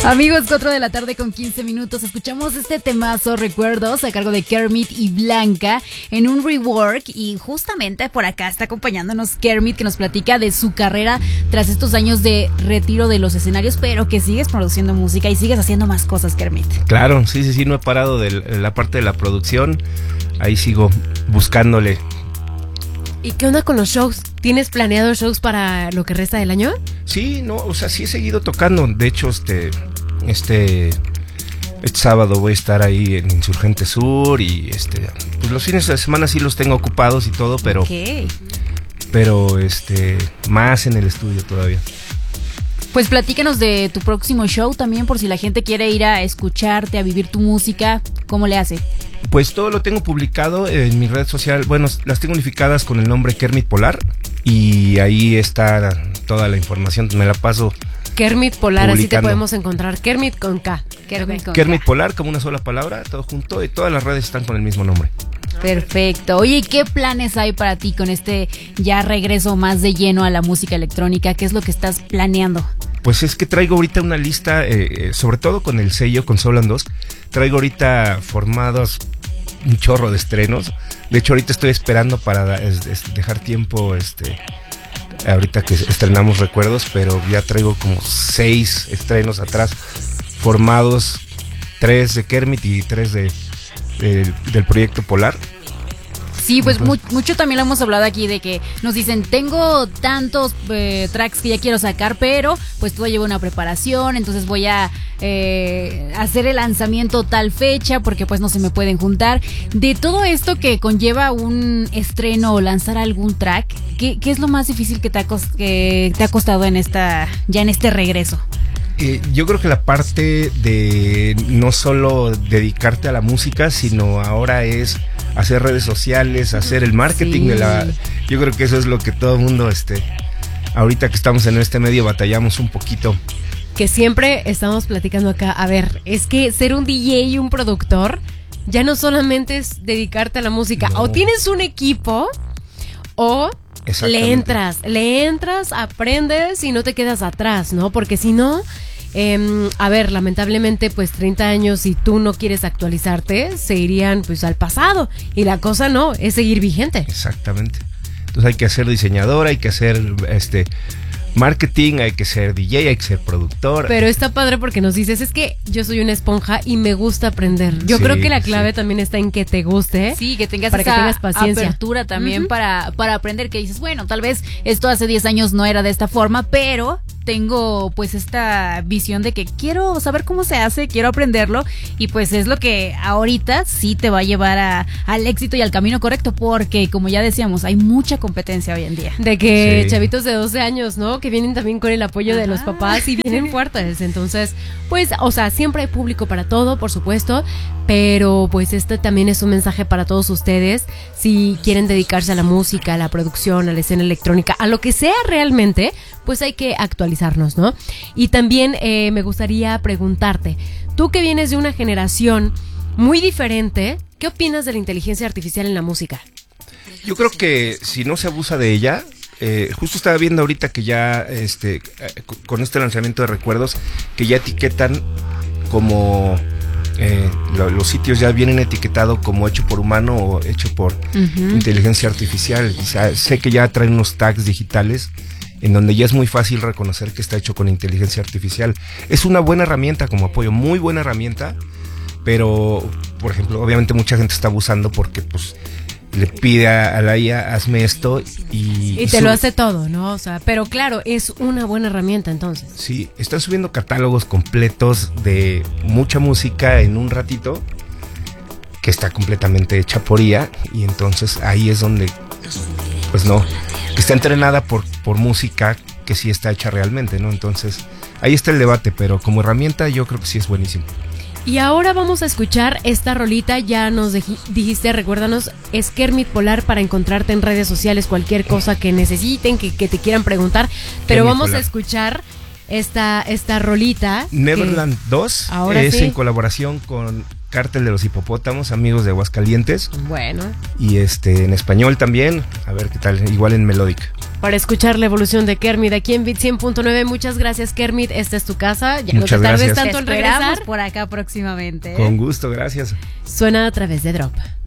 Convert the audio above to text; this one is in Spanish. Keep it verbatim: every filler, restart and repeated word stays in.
Amigos, cuatro de la tarde con quince minutos. Escuchamos este temazo, Recuerdos, a cargo de Kermit y Blanca en un rework. Y justamente por acá está acompañándonos Kermit, que nos platica de su carrera tras estos años de retiro de los escenarios, pero que sigues produciendo música y sigues haciendo más cosas, Kermit. Claro, sí, sí, sí, no he parado de la parte de la producción. Ahí sigo buscándole. ¿Y qué onda con los shows? ¿Tienes planeado shows para lo que resta del año? Sí, no, o sea, sí he seguido tocando. De hecho, este, este, este sábado voy a estar ahí en Insurgente Sur y este, pues los fines de semana sí los tengo ocupados y todo, pero, Okay. pero este, más en el estudio todavía. Pues platícanos de tu próximo show también, por si la gente quiere ir a escucharte, a vivir tu música, ¿cómo le hace? Pues todo lo tengo publicado en mi red social. Bueno, las tengo unificadas con el nombre Kermit Polar y ahí está toda la información. Me la paso Kermit Polar, publicando. Así te podemos encontrar. Kermit con K. Kermit con Kermit K. Polar, como una sola palabra, todo junto, y todas las redes están con el mismo nombre. Perfecto. Oye, ¿qué planes hay para ti con este ya regreso más de lleno a la música electrónica? ¿Qué es lo que estás planeando? Pues es que traigo ahorita una lista, eh, sobre todo con el sello, con Soul and Dusk, traigo ahorita formados un chorro de estrenos. De hecho, ahorita estoy esperando para es, es dejar tiempo, este, ahorita que estrenamos Recuerdos, pero ya traigo como seis estrenos atrás, formados, tres de Kermit y tres de, de del proyecto Polar. Sí, pues mu- mucho también lo hemos hablado aquí de que nos dicen, tengo tantos eh, tracks que ya quiero sacar, pero pues todo lleva una preparación, entonces voy a eh, hacer el lanzamiento tal fecha porque pues no se me pueden juntar. De todo esto que conlleva un estreno o lanzar algún track, ¿qué, qué es lo más difícil que te ha, cos- que te ha costado en esta ya en este regreso? Eh, yo creo que la parte de no solo dedicarte a la música, sino ahora es hacer redes sociales, hacer el marketing Sí. de la... Yo creo que eso es lo que todo el mundo, este, ahorita que estamos en este medio batallamos un poquito. Que siempre estamos platicando acá. A ver, es que ser un D J y un productor ya no solamente es dedicarte a la música. No. O tienes un equipo o le entras, le entras, aprendes y no te quedas atrás, ¿no? Porque si no, eh, a ver, lamentablemente pues treinta años y tú no quieres actualizarte, se irían pues al pasado. Y la cosa no, es seguir vigente. Exactamente. Entonces hay que ser diseñador, hay que hacer este marketing, hay que ser D J, hay que ser productor. Pero está padre porque nos dices, es que yo soy una esponja y me gusta aprender. Yo Sí, creo que la clave sí. también está en que te guste. Sí, que tengas para esa que tengas paciencia. apertura también Uh-huh. para, para aprender, que dices, bueno, tal vez esto hace diez años no era de esta forma, pero tengo pues esta visión de que quiero saber cómo se hace, quiero aprenderlo y pues es lo que ahorita sí te va a llevar a, al éxito y al camino correcto, porque como ya decíamos, hay mucha competencia hoy en día. De que Sí. chavitos de doce años, ¿no? Que vienen también con el apoyo de los Ajá. papás y vienen fuertes. Entonces, pues, o sea, siempre hay público para todo, por supuesto, pero pues este también es un mensaje para todos ustedes. Si quieren dedicarse a la música, a la producción, a la escena electrónica, a lo que sea realmente, pues hay que actualizarnos, ¿no? Y también eh, me gustaría preguntarte, tú que vienes de una generación muy diferente, ¿qué opinas de la inteligencia artificial en la música? Yo creo que si no se abusa de ella, eh, justo estaba viendo ahorita que ya, este, eh, con este lanzamiento de Recuerdos, que ya etiquetan como eh, lo, los sitios ya vienen etiquetados como hecho por humano o hecho por Uh-huh. inteligencia artificial. O sea, sé que ya traen unos tags digitales en donde ya es muy fácil reconocer que está hecho con inteligencia artificial. Es una buena herramienta como apoyo, muy buena herramienta, pero, por ejemplo, obviamente mucha gente está abusando porque, pues, le pide a, a la I A, hazme esto y... Y te su- lo hace todo, ¿no? O sea, pero claro, es una buena herramienta entonces. Sí, están subiendo catálogos completos de mucha música en un ratito, que está completamente hecha por I A, y entonces ahí es donde, pues no, que está entrenada por, por música que sí está hecha realmente, ¿no? Entonces, ahí está el debate, pero como herramienta yo creo que sí es buenísimo. Y ahora vamos a escuchar esta rolita, ya nos deji- dijiste, recuérdanos, es Kermit Polar para encontrarte en redes sociales, cualquier cosa que necesiten, que, que te quieran preguntar, pero Kermit vamos Polar. a escuchar esta, esta rolita. Neverland dos ahora es sí. en colaboración con Cártel de los Hipopótamos, amigos de Aguascalientes, que, bueno, y este en español también, a ver qué tal, igual en Melodic. para escuchar la evolución de Kermit aquí en Beat cien punto nueve. Muchas gracias, Kermit. Esta es tu casa. Ya Muchas no te tardes gracias. tanto Te en esperamos regresar. por acá próximamente. Con gusto, gracias. Suena a través de Drop.